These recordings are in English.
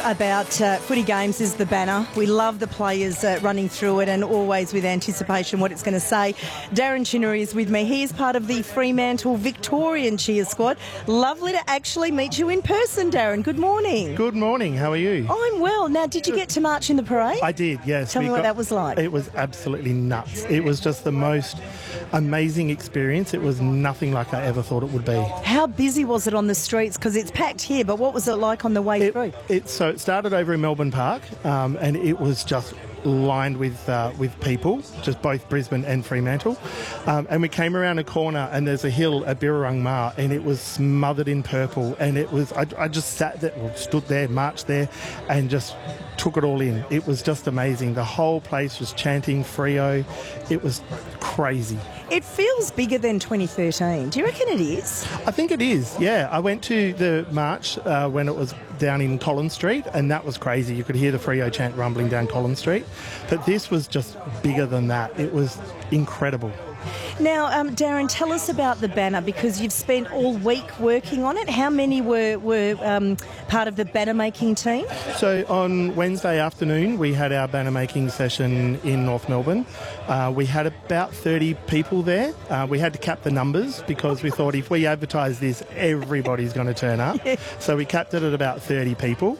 about footy games is the banner. We love the players running through it and always with anticipation what it's going to say. Darren Chinnery is with me. He is part of the Fremantle Victorian cheer squad. Lovely to actually meet you in person, Darren. Good morning. Good morning. How are you? I'm well. Now, did you get to march in the parade? I did, yes. Tell me what that was like. It was absolutely nuts. It was just the most amazing experience. It was nothing like I ever thought it would be. How busy was it on the streets? Because it's packed here, but what was it like on the way through? So it started over in Melbourne Park, and it was just lined with people, just both Brisbane and Fremantle. And we came around a corner and there's a hill at Birrarung Ma, and it was smothered in purple, and it was, I just sat there, or stood there, marched there, and just took it all in. It was just amazing. The whole place was chanting Freo. It was crazy. It feels bigger than 2013. Do you reckon it is? I think it is, yeah. I went to the march when it was down in Collins Street, and that was crazy. You could hear the Freo chant rumbling down Collins Street. But this was just bigger than that. It was incredible. Now, Darren, tell us about the banner, because you've spent all week working on it. How many were part of the banner making team? So on Wednesday afternoon, we had our banner making session in North Melbourne. We had about 30 people there. We had to cap the numbers because we thought if we advertise this, everybody's going to turn up. Yeah. So we capped it at about 30 people.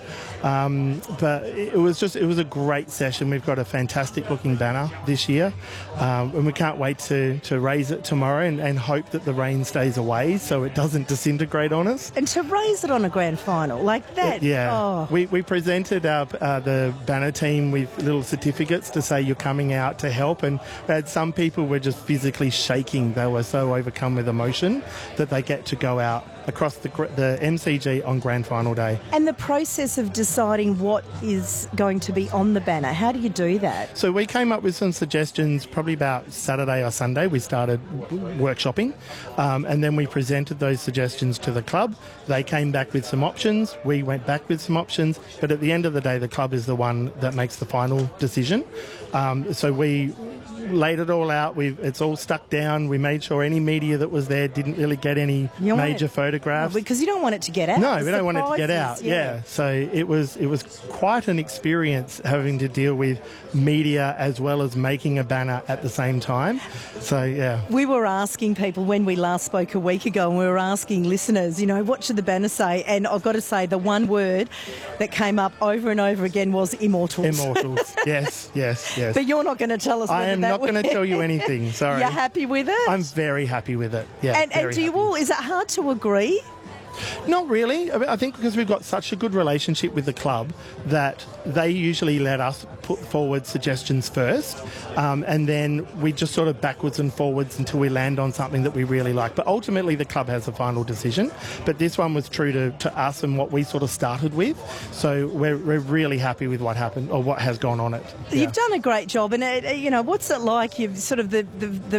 But it was a great session. We've got a fantastic looking banner this year, and we can't wait to raise it tomorrow and hope that the rain stays away so it doesn't disintegrate on us. And to raise it on a grand final like that. Yeah. Oh. We presented the banner team with little certificates to say you're coming out to help, and we had some people were just physically shaking. They were so overcome with emotion that they get to go out across the MCG on grand final day. And the process of deciding what is going to be on the banner, how do you do that? So we came up with some suggestions probably about Saturday or Sunday. We started workshopping, and then we presented those suggestions to the club. They came back with some options. We went back with some options, but at the end of the day, the club is the one that makes the final decision. So we laid it all out. It's all stuck down. We made sure any media that was there didn't really get any major photographs. Because you don't want it to get out. No, we don't want it to get out. Yeah. So it was quite an experience having to deal with media as well as making a banner at the same time. So yeah. We were asking people when we last spoke a week ago, and we were asking listeners, what should the banner say? And I've got to say, the one word that came up over and over again was immortals. Immortals. Yes. But you're not going to tell us I am not going to tell you anything, sorry. You're happy with it? I'm very happy with it, yeah. And do you all, is it hard to agree? Not really. I think because we've got such a good relationship with the club that they usually let us put forward suggestions first, and then we just sort of backwards and forwards until we land on something that we really like. But ultimately the club has a final decision. But this one was true to us and what we sort of started with. So we're really happy with what happened or what has gone on it. Yeah. You've done a great job, and what's it like? You've sort of the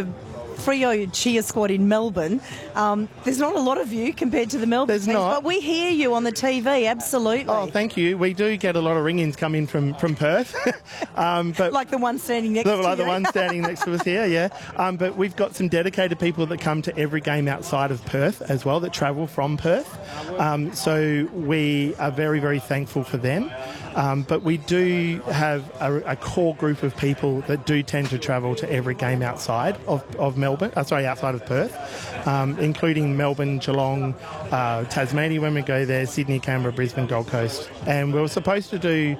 Freo cheer squad in Melbourne. There's not a lot of you compared to the Melbourne teams, but we hear you on the TV, absolutely. Oh, thank you. We do get a lot of ring-ins come in from Perth. But like the one standing next to you. Like the one standing next to us here, yeah. But we've got some dedicated people that come to every game outside of Perth as well, that travel from Perth. So we are very, very thankful for them. But we do have a core group of people that do tend to travel to every game outside of Melbourne, outside of Perth, including Melbourne, Geelong, Tasmania when we go there, Sydney, Canberra, Brisbane, Gold Coast. And we were supposed to do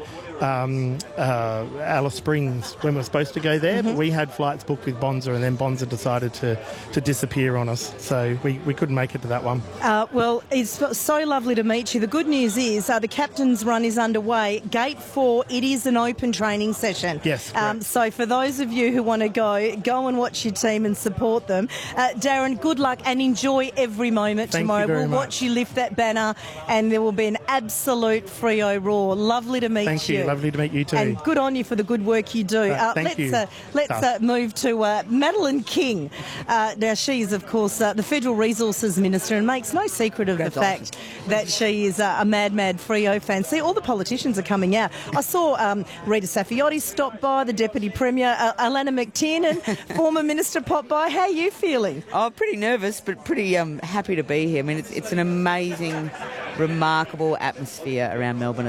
Alice Springs when we were supposed to go there, but we had flights booked with Bonza, and then Bonza decided to disappear on us, so we couldn't make it to that one. Well, it's so lovely to meet you. The good news is the captain's run is underway. Gate 4, it is an open training session. Yes. So for those of you who want to go and watch your team and support them. Darren, good luck and enjoy every moment tomorrow. We'll watch you lift that banner, and there will be an absolute Freo roar. Lovely to meet you. Thank you. Lovely to meet you too. And good on you for the good work you do. Thank you. Let's move to Madeleine King. Now, she is, of course, the Federal Resources Minister, and makes no secret of the fact that she is a mad Freo fan. See, all the politicians are coming out. I saw Rita Saffioti stop by, the Deputy Premier, Alana McTiernan, former Minister, pop by. How are you feeling? Oh, pretty nervous, but pretty happy to be here. I mean, it's an amazing, remarkable atmosphere around Melbourne